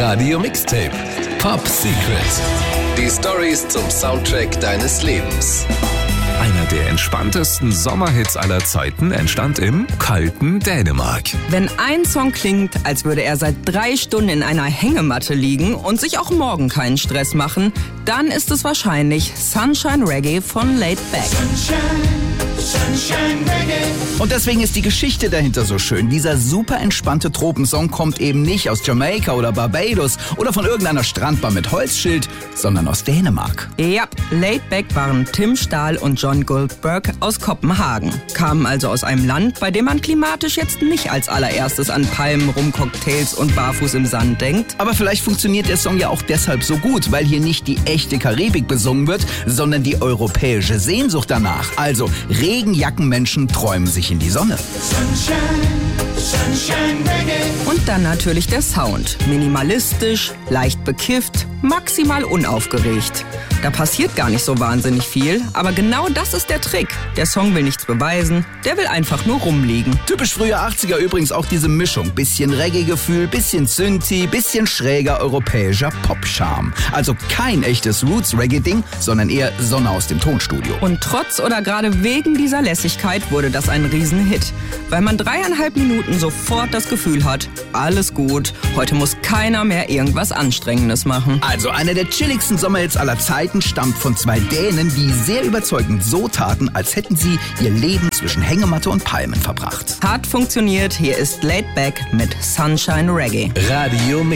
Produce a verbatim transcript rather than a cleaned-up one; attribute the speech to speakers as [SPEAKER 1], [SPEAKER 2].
[SPEAKER 1] Radio Mixtape. Pop Secret. Die Storys zum Soundtrack deines Lebens. Einer der entspanntesten Sommerhits aller Zeiten entstand im kalten Dänemark.
[SPEAKER 2] Wenn ein Song klingt, als würde er seit drei Stunden in einer Hängematte liegen und sich auch morgen keinen Stress machen, dann ist es wahrscheinlich Sunshine Reggae von Laid Back.
[SPEAKER 3] Und deswegen ist die Geschichte dahinter so schön. Dieser super entspannte Tropensong kommt eben nicht aus Jamaika oder Barbados oder von irgendeiner Strandbar mit Holzschild, sondern aus Dänemark.
[SPEAKER 2] Ja, Laid Back waren Tim Stahl und John Goldberg aus Kopenhagen. Kamen also aus einem Land, bei dem man klimatisch jetzt nicht als allererstes an Palmen, Rumcocktails und Barfuß im Sand denkt.
[SPEAKER 3] Aber vielleicht funktioniert der Song ja auch deshalb so gut, weil hier nicht die echte Karibik besungen wird, sondern die europäische Sehnsucht danach. Also Regenjackenmenschen träumen sich in die Sonne.
[SPEAKER 4] Sunshine, Sunshine Reggae.
[SPEAKER 2] Und dann natürlich der Sound. Minimalistisch, leicht bekifft, maximal unaufgeregt. Da passiert gar nicht so wahnsinnig viel, aber genau das ist der Trick. Der Song will nichts beweisen, der will einfach nur rumliegen.
[SPEAKER 3] Typisch frühe achtziger übrigens auch diese Mischung. Bisschen Reggae-Gefühl, bisschen Synthi, bisschen schräger europäischer Pop-Charme. Also kein echtes Roots-Reggae-Ding, sondern eher Sonne aus dem Tonstudio.
[SPEAKER 2] Und trotz oder gerade wegen dieser Lässigkeit wurde das ein Riesenhit. Weil man dreieinhalb Minuten sofort das Gefühl hat, alles gut, heute muss keiner mehr irgendwas Anstrengendes machen.
[SPEAKER 3] Also einer der chilligsten Sommerhits aller Zeiten stammt von zwei Dänen, die sehr überzeugend so taten, als hätten sie ihr Leben zwischen Hängematte und Palmen verbracht.
[SPEAKER 2] Hat funktioniert, hier ist Laid Back mit Sunshine Reggae.
[SPEAKER 1] Radio